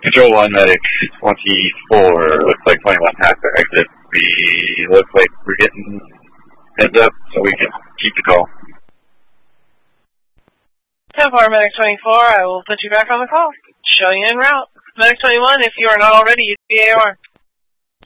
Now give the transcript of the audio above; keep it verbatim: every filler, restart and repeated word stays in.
Control one, Medic twenty-four, looks like twenty-one past our exit. We look like we're getting heads up so we can keep the call. ten four, Medic twenty-four, I will put you back on the call. Show you en route. Medic twenty-one, if you are not already, use the A R.